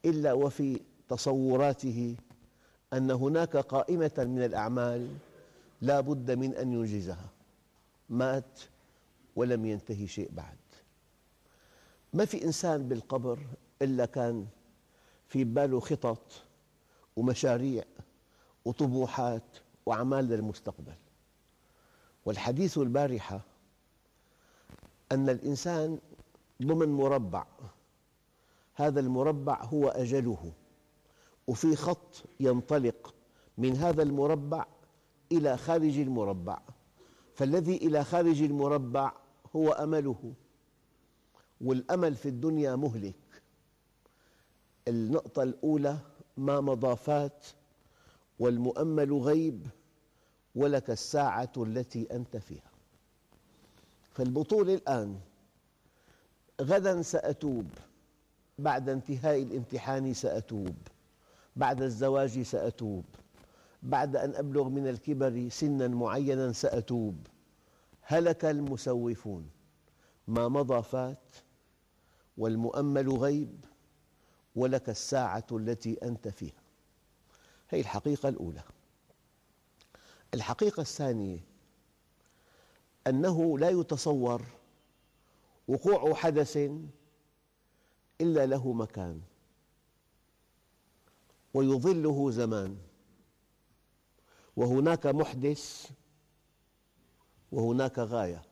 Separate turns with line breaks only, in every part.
إلا وفي تصوراته أن هناك قائمة من الأعمال لا بد من أن ينجزها. مات ولم ينتهي شيء بعد. ما في إنسان بالقبر إلا كان في باله خطط ومشاريع وطموحات وأعمال للمستقبل. والحديث البارحة أن الإنسان ضمن مربع، هذا المربع هو أجله، وفي خط ينطلق من هذا المربع إلى خارج المربع، فالذي إلى خارج المربع هو أمله، والأمل في الدنيا مهلك. النقطة الأولى: ما مضى فات، والمؤمل غيب، ولك الساعة التي أنت فيها. فالبطولة الآن. غدا سأتوب، بعد انتهاء الامتحان سأتوب، بعد الزواج سأتوب، بعد أن أبلغ من الكبر سنا معينا سأتوب. هلك المسوفون. ما مضى فات، والمؤمل غيب، ولك الساعة التي أنت فيها. هذه الحقيقة الأولى. الحقيقة الثانية أنه لا يتصور وقوع حدث إلا له مكان، ويظله زمان، وهناك محدث وهناك غاية.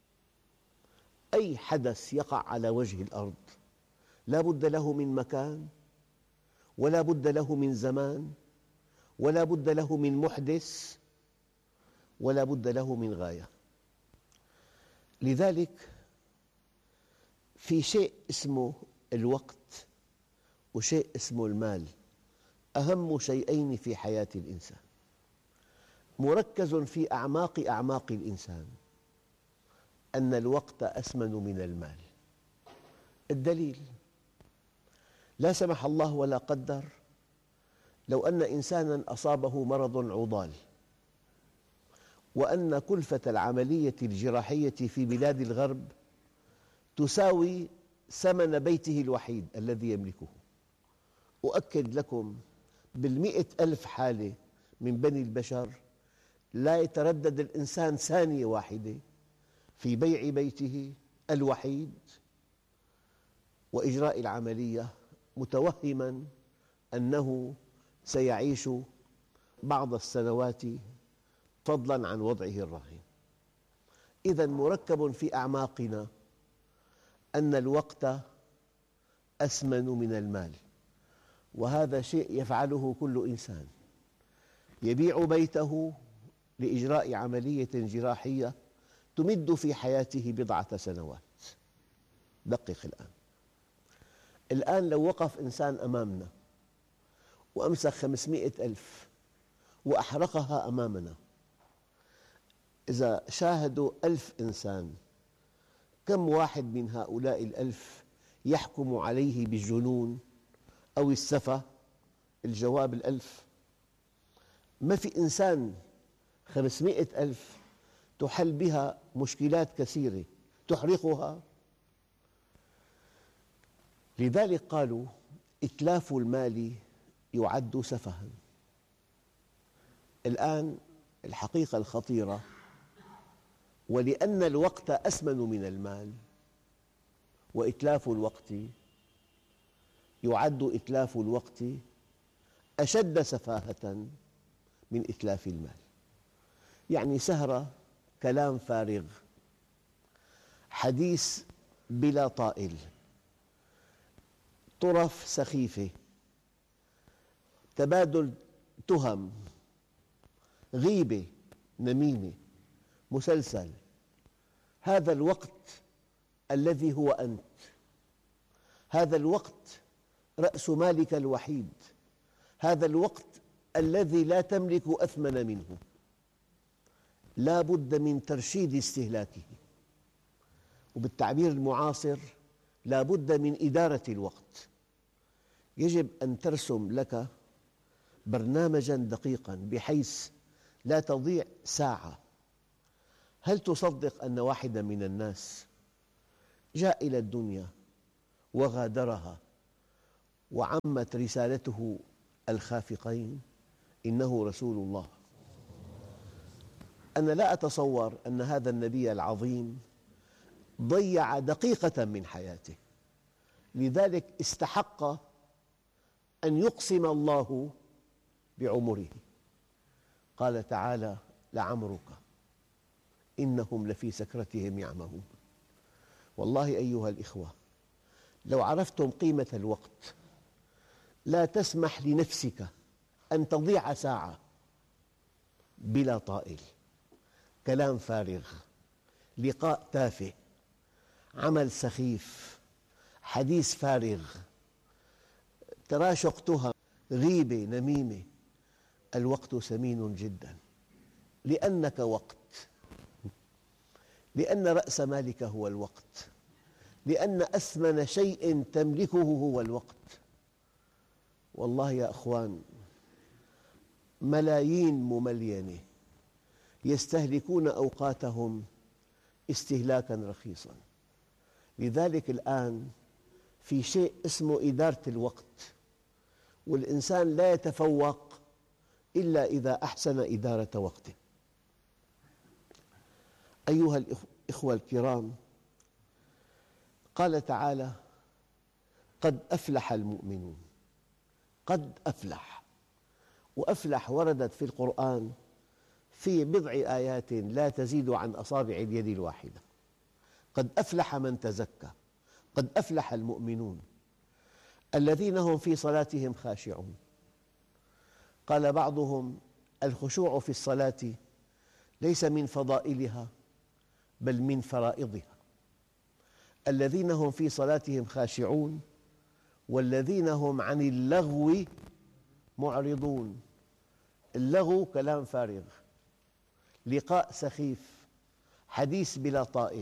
أي حدث يقع على وجه الأرض لا بد له من مكان، ولا بد له من زمان، ولا بد له من محدث، ولا بد له من غاية. لذلك في شيء اسمه الوقت وشيء اسمه المال، أهم شيئين في حياة الإنسان، مركز في أعماق الإنسان، أن الوقت أثمن من المال. الدليل: لا سمح الله ولا قدر لو أن إنسانا أصابه مرض عضال، وأن كلفة العملية الجراحية في بلاد الغرب تساوي ثمن بيته الوحيد الذي يملكه. أؤكد لكم بالمئة ألف حالة من بني البشر لا يتردد الإنسان ثانية واحدة في بيع بيته الوحيد وإجراء العملية، متوهماً أنه سيعيش بعض السنوات فضلاً عن وضعه الراهن. إذن مركب في أعماقنا أن الوقت أثمن من المال، وهذا شيء يفعله كل إنسان، يبيع بيته لإجراء عملية جراحية تمد في حياته بضعة سنوات. دقق الآن لو وقف إنسان أمامنا وأمسك 500 ألف وأحرقها أمامنا، إذا شاهدوا 1000 إنسان، كم واحد من هؤلاء 1000 يحكم عليه بالجنون أو السفة؟ الجواب 1000. ما في إنسان 500 ألف تحل بها مشكلات كثيرة تحرقها. لذلك قالوا: إتلاف المال يعد سفها. الآن الحقيقة الخطيرة: ولأن الوقت أثمن من المال، وإتلاف الوقت يعد إتلاف الوقت أشد سفاهة من إتلاف المال. يعني سهرة كلام فارغ، حديث بلا طائل، طرف سخيفة، تبادل تهم، غيبة، نميمة، مسلسل. هذا الوقت الذي هو أنت، هذا الوقت رأس مالك الوحيد، هذا الوقت الذي لا تملك أثمن منه، لا بد من ترشيد استهلاكه، وبالتعبير المعاصر لا بد من إدارة الوقت. يجب أن ترسم لك برنامجاً دقيقاً بحيث لا تضيع ساعة. هل تصدق أن واحداً من الناس جاء إلى الدنيا وغادرها وعمت رسالته الخافقين: إنه رسول الله. أنا لا أتصور أن هذا النبي العظيم ضيع دقيقة من حياته، لذلك استحق أن يقسم الله بعمره. قال تعالى: لعمرك إنهم لفي سكرتهم يعمهون. والله أيها الإخوة، لو عرفتم قيمة الوقت لا تسمح لنفسك أن تضيع ساعة بلا طائل، كلام فارغ، لقاء تافه، عمل سخيف، حديث فارغ، تراشق تهم، غيبة، نميمة. الوقت ثمين جدا، لأنك وقت، لأن رأس مالك هو الوقت، لأن أثمن شيء تملكه هو الوقت. والله يا أخوان، ملايين مملينة يستهلكون أوقاتهم استهلاكاً رخيصاً. لذلك الآن في شيء اسمه إدارة الوقت، والإنسان لا يتفوق إلا إذا أحسن إدارة وقته. أيها الإخوة الكرام، قال تعالى: قد أفلح المؤمنون. قد أفلح، وأفلح وردت في القرآن في بضع آيات لا تزيد عن أصابع اليد الواحدة. قد أفلح من تزكى، قد أفلح المؤمنون الذين هم في صلاتهم خاشعون. قال بعضهم: الخشوع في الصلاة ليس من فضائلها بل من فرائضها. الذين هم في صلاتهم خاشعون والذين هم عن اللغو معرضون. اللغو كلام فارغ، لقاء سخيف، حديث بلا طائل،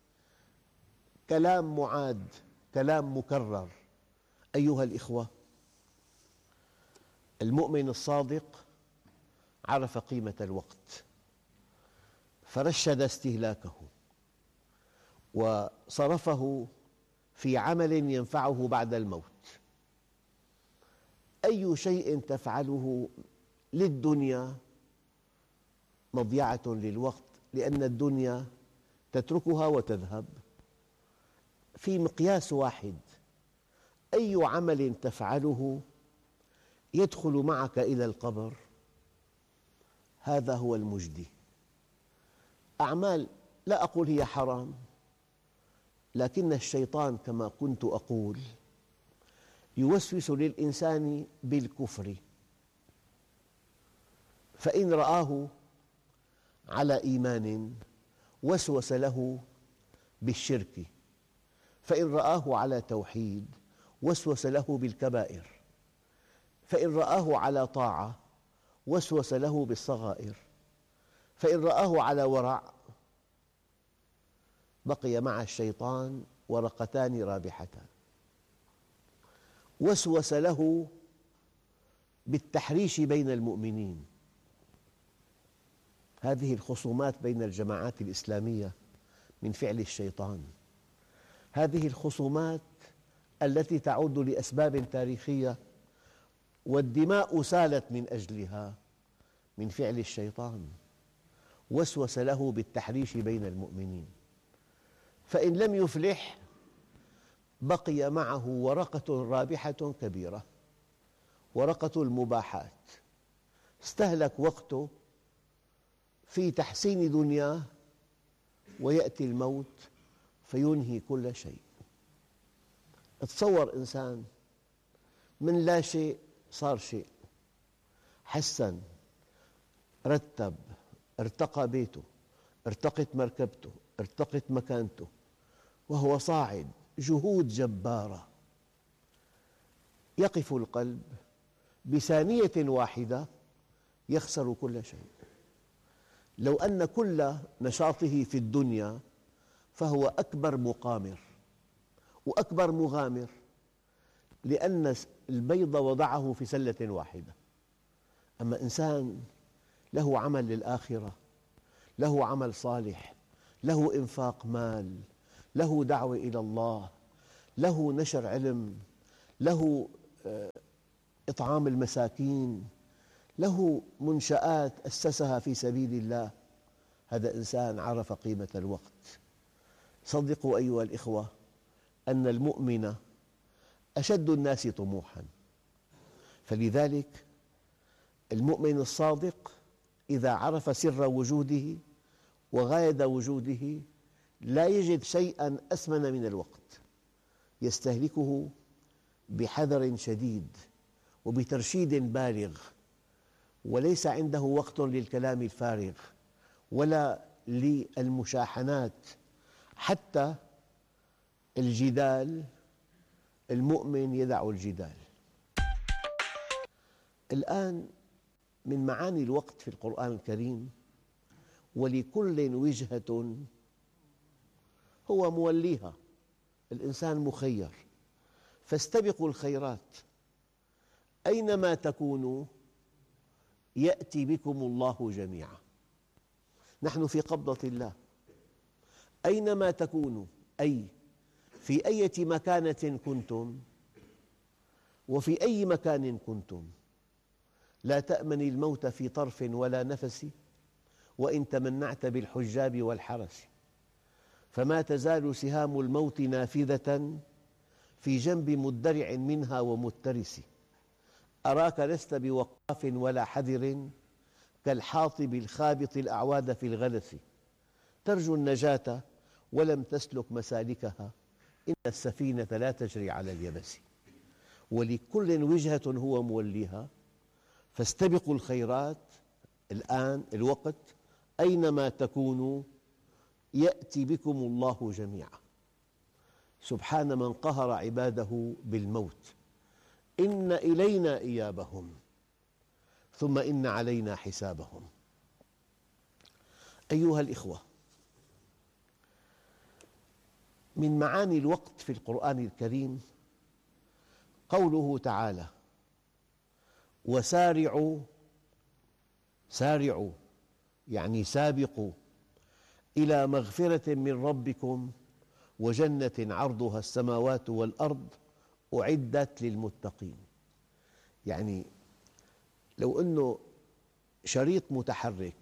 كلام معاد، كلام مكرر. أيها الإخوة، المؤمن الصادق عرف قيمة الوقت فرشد استهلاكه وصرفه في عمل ينفعه بعد الموت. أي شيء تفعله للدنيا مضيعة للوقت، لأن الدنيا تتركها وتذهب. في مقياس واحد: أي عمل تفعله يدخل معك إلى القبر، هذا هو المجدي. أعمال لا أقول هي حرام، لكن الشيطان كما كنت أقول يوسوس للإنسان بالكفر، فإن رآه على إيمان وسوس له بالشرك، فإن رآه على توحيد وسوس له بالكبائر، فإن رآه على طاعة وسوس له بالصغائر، فإن رآه على ورع بقي مع الشيطان ورقتان رابحتان. وسوس له بالتحريش بين المؤمنين. هذه الخصومات بين الجماعات الإسلامية من فعل الشيطان. هذه الخصومات التي تعود لأسباب تاريخية والدماء سالت من أجلها من فعل الشيطان. وسوس له بالتحريش بين المؤمنين، فإن لم يفلح بقي معه ورقة رابحة كبيرة، ورقة المباحات. استهلك وقته في تحسين دنياه ويأتي الموت فينهي كل شيء. تصور إنسان من لا شيء صار شيء، حسن، رتب، ارتقى بيته، ارتقت مركبته، ارتقت مكانته، وهو صاعد جهود جبارة. يقف القلب بثانية واحدة يخسر كل شيء. لو أن كل نشاطه في الدنيا فهو أكبر مقامر وأكبر مغامر، لأن البيض وضعه في سلة واحدة. أما إنسان له عمل للآخرة، له عمل صالح، له إنفاق مال، له دعوة إلى الله، له نشر علم، له إطعام المساكين، له منشآت أسسها في سبيل الله. هذا إنسان عرف قيمة الوقت. صدقوا أيها الإخوة أن المؤمن أشد الناس طموحاً، فلذلك المؤمن الصادق إذا عرف سر وجوده وغاية وجوده لا يجد شيئاً أثمن من الوقت، يستهلكه بحذر شديد وبترشيد بالغ، وليس عنده وقت للكلام الفارغ ولا للمشاحنات، حتى الجدال المؤمن يدع الجدال. الآن من معاني الوقت في القرآن الكريم: ولكل وجهة هو موليها. الإنسان مخير، فاستبقوا الخيرات، أينما تكونوا يأتي بكم الله جميعا. نحن في قبضة الله، أينما تكونوا، أي في أي مكانة كنتم وفي أي مكان كنتم، لا تأمن الموت في طرف ولا نفس، وإن تمنعت بالحجاب والحرس، فما تزال سهام الموت نافذة في جنب مدرع منها ومترس، أراك لست بوقاف ولا حذر، كالحاطب الخابط الأعواد في الغلس، ترجو النجاة ولم تسلك مسالكها، إن السفينة لا تجري على اليبس. ولكل وجهة هو موليها، فاستبقوا الخيرات. الآن الوقت، أينما تكونوا يأتي بكم الله جميعا. سبحان من قهر عباده بالموت. إن إلينا إيابهم ثم إن علينا حسابهم. أيها الإخوة، من معاني الوقت في القرآن الكريم قوله تعالى: وسارعوا، سارعوا يعني سابقوا، إلى مغفرة من ربكم وجنة عرضها السماوات والأرض أعدت للمتقين. يعني لو أنه شريط متحرك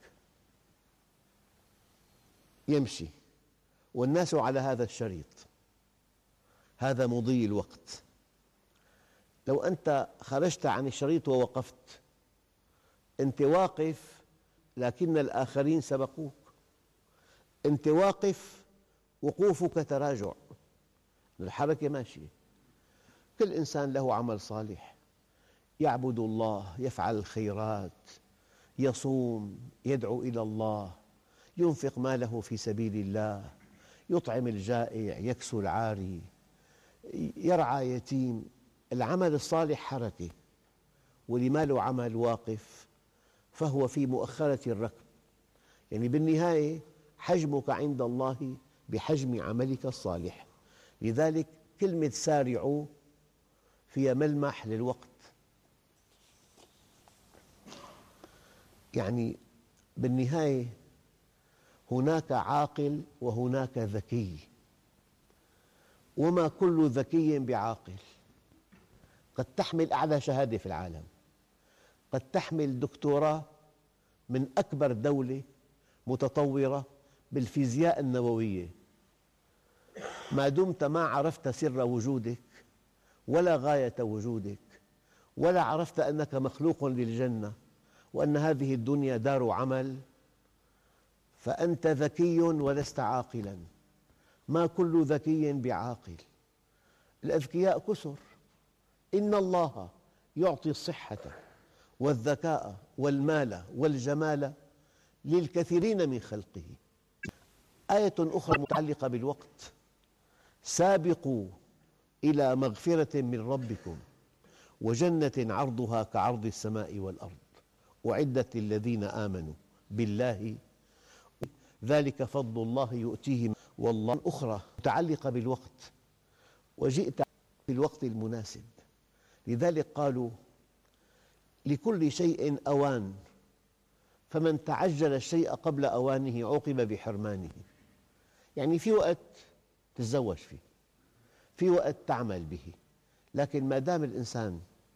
يمشي والناس على هذا الشريط، هذا مضي الوقت. لو أنت خرجت عن الشريط ووقفت، أنت واقف لكن الآخرين سبقوك، أنت واقف وقوفك تراجع، الحركة ماشية. كل إنسان له عمل صالح، يعبد الله، يفعل الخيرات، يصوم، يدعو إلى الله، ينفق ماله في سبيل الله، يطعم الجائع، يكسو العاري، يرعى يتيم. العمل الصالح حركة، واللي له عمل واقف فهو في مؤخرة الركب. يعني بالنهاية حجمك عند الله بحجم عملك الصالح. لذلك كلمة سارعوا فيها ملمح للوقت. يعني بالنهاية هناك عاقل وهناك ذكي، وما كل ذكي بعاقل. قد تحمل أعلى شهادة في العالم، قد تحمل دكتوراه من أكبر دولة متطورة بالفيزياء النووية، ما دمت ما عرفت سر وجودك ولا غاية وجودك، ولا عرفت أنك مخلوق للجنة وأن هذه الدنيا دار عمل، فأنت ذكي ولست عاقلاً. ما كل ذكي بعاقل. الأذكياء كثر. إن الله يعطي الصحة والذكاء والمال والجمال للكثيرين من خلقه. آية أخرى متعلقة بالوقت: سابقوا إلى مغفرة من ربكم وجنة عرضها كعرض السماء والأرض أعدت للذين آمنوا بالله ذلك فضل الله يؤتيه. والله أخرى متعلقة بالوقت: وجئت في الوقت المناسب. لذلك قالوا: لكل شيء أوان، فمن تعجل الشيء قبل أوانه عوقب بحرمانه. يعني في وقت تتزوج فيه، في وقت تعمل به، لكن ما دام الإنسان